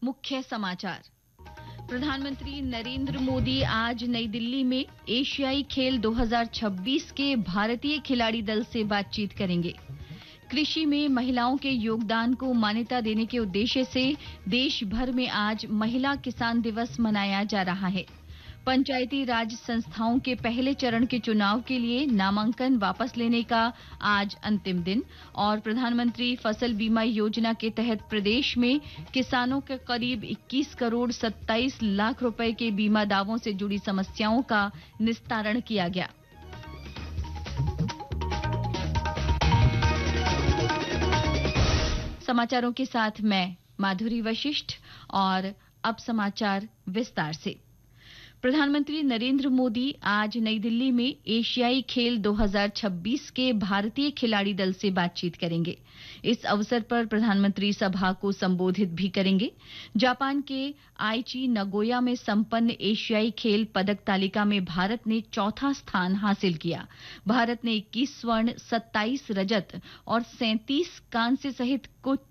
मुख्य समाचार। प्रधानमंत्री नरेंद्र मोदी आज नई दिल्ली में एशियाई खेल 2026 के भारतीय खिलाड़ी दल से बातचीत करेंगे। कृषि में महिलाओं के योगदान को मान्यता देने के उद्देश्य से देश भर में आज महिला किसान दिवस मनाया जा रहा है। पंचायती राज संस्थाओं के पहले चरण के चुनाव के लिए नामांकन वापस लेने का आज अंतिम दिन और प्रधानमंत्री फसल बीमा योजना के तहत प्रदेश में किसानों के करीब 21 करोड़ 27 लाख रुपए के बीमा दावों से जुड़ी समस्याओं का निस्तारण किया गया। समाचारों के साथ मैं माधुरी वशिष्ठ और अब समाचार विस्तार से। प्रधानमंत्री नरेंद्र मोदी आज नई दिल्ली में एशियाई खेल 2026 के भारतीय खिलाड़ी दल से बातचीत करेंगे। इस अवसर पर प्रधानमंत्री सभा को संबोधित भी करेंगे। जापान के आईची नगोया में संपन्न एशियाई खेल पदक तालिका में भारत ने चौथा स्थान हासिल किया। भारत ने 21 स्वर्ण, 27 रजत और 37 कांस्य सहित कुल